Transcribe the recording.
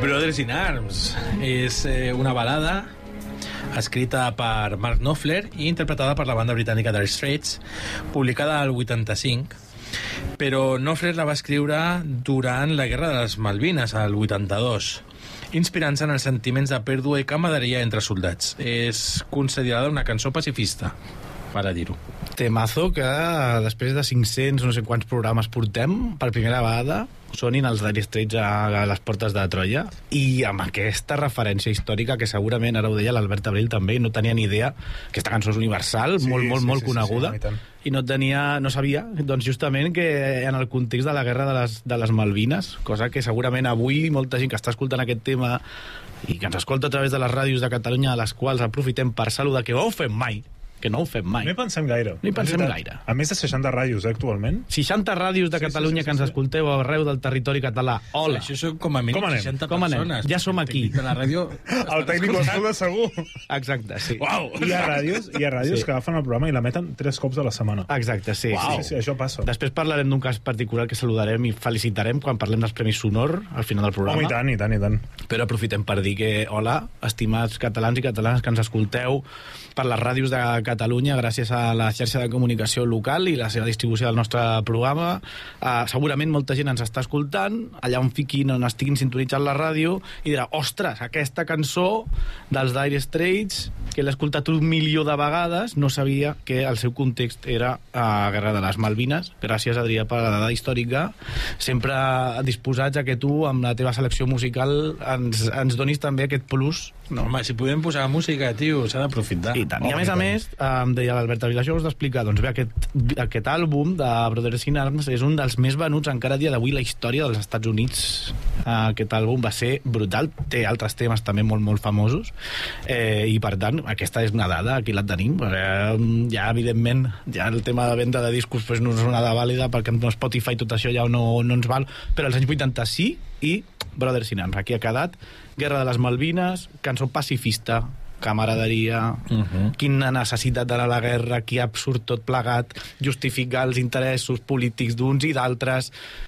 Brothers in Arms és una balada escrita per Mark Knopfler i interpretada per la banda britànica Dire Straits, publicada al 85, però Knopfler la va escriure durant la Guerra de les Malvines, al 82, inspirant-se en els sentiments de pèrdua i camaraderia entre soldats. És considerada una cançó pacifista, per a dir-ho. Temazo que després de 500 no sé quants programes portem, per primera vegada sonin els Dire Straits a les portes de Troia, i amb aquesta referència històrica que segurament, ara ho deia l'Albert Abril també, no tenia ni idea, aquesta cançó és universal, molt coneguda, i no sabia, doncs justament que en el context de la guerra de les Malvines, cosa que segurament avui molta gent que està escoltant aquest tema i que ens escolta a través de les ràdios de Catalunya, a les quals aprofitem per saludar, que ho fem mai, que no ho fem mai. No hi pensem gaire. A més de 60 ràdios, actualment. 60 ràdios de Catalunya que ens escolteu arreu del territori català. Hola. Això són com a mínim 60 persones. Ja som aquí. De la ràdio... El tècnic ho escolta segur. Exacte, sí. Uau. Hi ha ràdios que agafen el programa i la meten 3 cops a la setmana. Exacte, sí. Sí, això passa. Després parlarem d'un cas particular que saludarem i felicitarem quan parlem dels Premis Sonor al final del programa. Home, i tant. Però aprofitem per dir que, hola, estimats catalans i catalanes que ens escolteu per les ràdios de Catalunya, gràcies a la xarxa de comunicació local i la seva distribució del nostre programa. Segurament molta gent ens està escoltant, allà on fiquin, on estiguin sintonitzant la ràdio, i dirà, ostres, aquesta cançó dels Dire Straits, que l'he escoltat 1 milió de vegades, no sabia que el seu context era a Guerra de les Malvines. Gràcies, Adrià, per la dada històrica. Sempre disposats a que tu, amb la teva selecció musical, ens donis també aquest plus. No, home, si podem posar música, tio, s'ha d'aprofitar. I tant. I a més, em deia l'Albert Avila, això us d'explicar, doncs bé, aquest àlbum de Brothers in Arms és un dels més venuts encara a dia d'avui la història dels Estats Units. Aquest àlbum va ser brutal, té altres temes també molt famosos, i per tant, aquesta és una dada, aquí la tenim. Ja, evidentment, ja el tema de venda de discos pues, no és una dada vàlida, perquè amb Spotify tot això ja no ens val, però als anys 80 sí, i Brothers in Arms, aquí ha quedat Guerra de les Malvines, cançó pacifista, camaraderia, quina necessitat d'anar a la guerra, que absurd tot plegat, justificar els interessos polítics d'uns i d'altres,